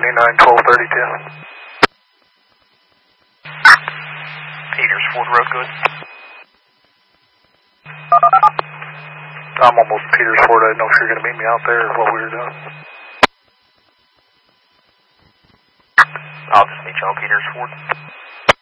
79-12-32. Peters Ford Road, good. I'm almost Peters Ford. I didn't know if you were going to meet me out there or what we were doing. I'll just meet you on Peters Ford.